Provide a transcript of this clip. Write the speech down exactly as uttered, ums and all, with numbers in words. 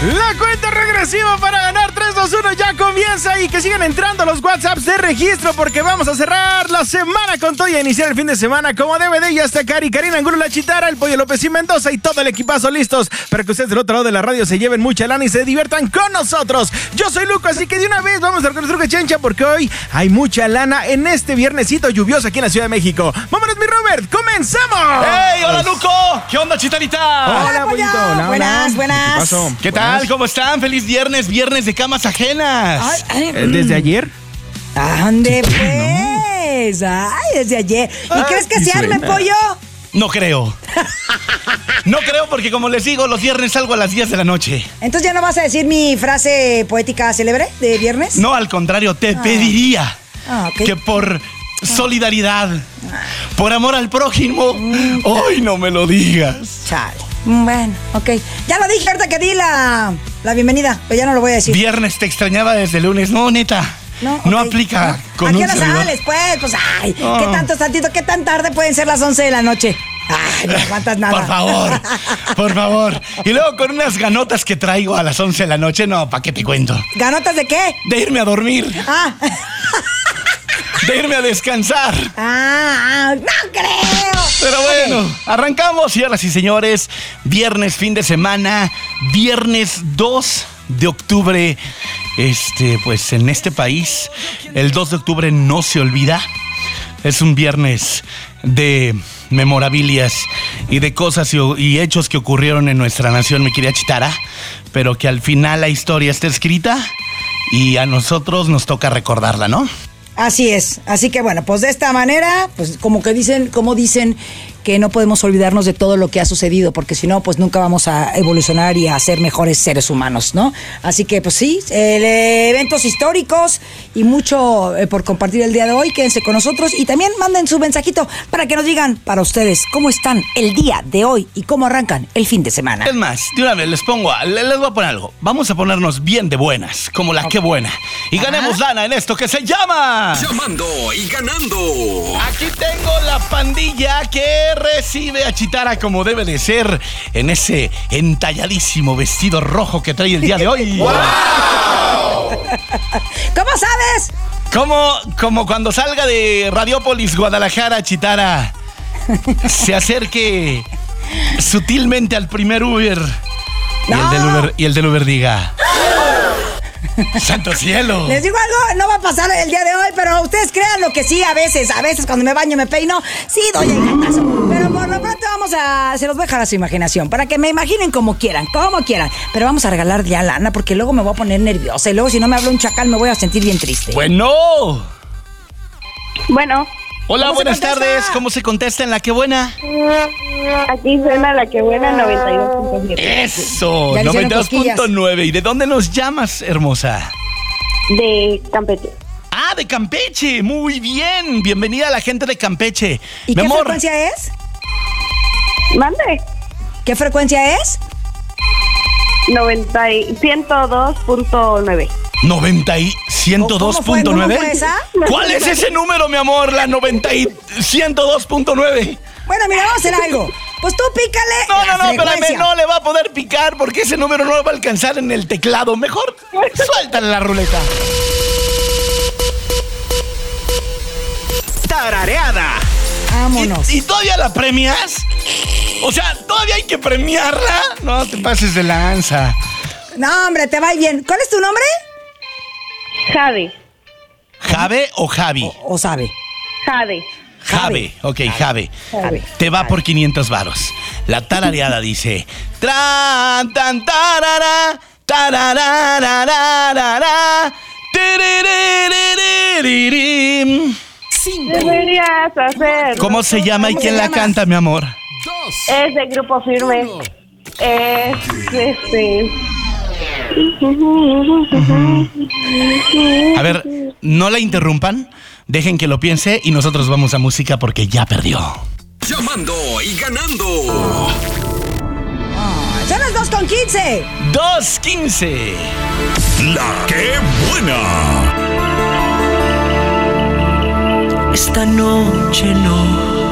La cuenta regresiva para ganar tres, dos, uno ya comienza y que sigan entrando los WhatsApps de registro porque vamos a cerrar la semana con todo y a iniciar el fin de semana como D V D. Ya está Cari, Karina Angulo, La Chitara, el Pollo López y Mendoza y todo el equipazo listos para que ustedes del otro lado de la radio se lleven mucha lana y se diviertan con nosotros. Yo soy Luco, así que de una vez vamos a con nuestro chencha porque hoy hay mucha lana en este viernesito lluvioso aquí en la Ciudad de México. ¡Vámonos, mi Robert! ¡Comenzamos! ¡Hey! ¡Hola, Luco! ¿Qué onda, Chitarita? Hola, Hola, Pollito. Pollo. Hola, Buenas, hola. buenas. ¿Qué pasó? ¿Qué Buenas. tal? ¿Cómo están? ¡Feliz viernes! Viernes de camas ajenas. Ay, ay, Eh, ¿Desde ayer? ¿Dónde pues? Ay, desde ayer. ¿Y Ay, crees que sí se arme, suena. Pollo? No creo. No creo porque, como les digo, los viernes salgo a las diez de la noche. Entonces, ¿ya no vas a decir mi frase poética célebre de viernes? No, al contrario, te Ah. pediría Ah, ok. que por solidaridad, por amor al prójimo, hoy no me lo digas. Chale. Bueno, ok. Ya lo dije ahorita que di la, la bienvenida, pero ya no lo voy a decir. Viernes te extrañaba desde lunes. No, neta. No, No ok. aplica No. con ¿A qué un hora servidor. sales, pues? Pues, ay, Oh. ¿qué tanto, tantito, qué tan tarde pueden ser las once de la noche? Ay, no aguantas nada. Por favor, por favor. Y luego con unas ganotas que traigo a las once de la noche, no, ¿para qué te cuento? ¿Ganotas de qué? De irme a dormir, Ah, de irme a descansar. ah, no creo. Pero bueno, arrancamos, señoras y señores. Viernes, fin de semana. Viernes dos de octubre. Este, pues en este país, el dos de octubre no se olvida. Es un viernes de memorabilias y de cosas y, y hechos que ocurrieron en nuestra nación, mi querida Chitara. Pero que al final la historia está escrita y a nosotros nos toca recordarla, ¿no? Así es, así que bueno, pues de esta manera, pues como que dicen, como dicen que no podemos olvidarnos de todo lo que ha sucedido, porque si no, pues nunca vamos a evolucionar y a ser mejores seres humanos, ¿no? Así que pues sí, eh, eventos históricos y mucho eh, por compartir el día de hoy, quédense con nosotros y también manden su mensajito para que nos digan para ustedes cómo están el día de hoy y cómo arrancan el fin de semana. Es más, de una vez les pongo, a- les les voy a poner algo. Vamos a ponernos bien de buenas, como la que buena. Y Ajá. ganemos lana en esto que se llama... Llamando y ganando. Aquí tengo la pandilla que recibe a Chitara como debe de ser en ese entalladísimo vestido rojo que trae el día de hoy. ¿Cómo sabes? Como, como cuando salga de Radiópolis, Guadalajara, Chitara se acerque sutilmente al primer Uber y, el No. del Uber y el del Uber diga: ¡Santo cielo! Les digo algo, no va a pasar el día de hoy, pero ustedes crean lo que sí, a veces, a veces cuando me baño, me peino, sí doy el gatazo. Pero por lo pronto vamos a, se los voy a dejar a su imaginación, para que me imaginen como quieran, como quieran. Pero vamos a regalar ya lana, porque luego me voy a poner nerviosa y luego si no me habla un chacal me voy a sentir bien triste. Bueno. Bueno, Hola, ¿Cómo se buenas contesta? tardes. ¿Cómo se contesta en la que buena? aquí suena la que buena noventa y dos punto siete Eso, Ya le hicieron noventa y dos punto cosquillas. nueve. ¿Y de dónde nos llamas, hermosa? de Campeche. Ah, de Campeche. Muy bien. Bienvenida a la gente de Campeche. ¿Y Mi qué amor, frecuencia es? Mande. ¿Qué frecuencia es? noventa y ciento dos punto nueve. noventa y ciento dos punto nueve. ¿Cómo fue? ¿Cómo fue esa? ¿Cuál es ese número, mi amor? La noventa y ciento dos punto nueve. Bueno, mira, vamos a hacer algo. Pues tú pícale. No, la no, no, espérame, frecuencia. no le va a poder picar porque ese número no lo va a alcanzar en el teclado. Mejor suéltale la ruleta. Tarareada. Vámonos. ¿Y, y todavía la premias? O sea, ¿todavía hay que premiarla? No te pases de lanza. No, hombre, te va bien. ¿Cuál es tu nombre? Jade. ¿Jave o Javi? ¿O sabe? Jade. Jave, ok, Jave. Jave. Te va por quinientos varos. La tarareada dice: Tran, tan, tarara, tarararararara, tiririririririm. Deberías hacer. ¿Cómo se llama y ¿Cómo quién se la llama? canta, mi amor? Es de Grupo Firme. Es este. A ver, no la interrumpan. Dejen que lo piense y nosotros vamos a música porque ya perdió. Llamando y ganando. Son las dos con quince. dos quince. La que buena. Esta noche no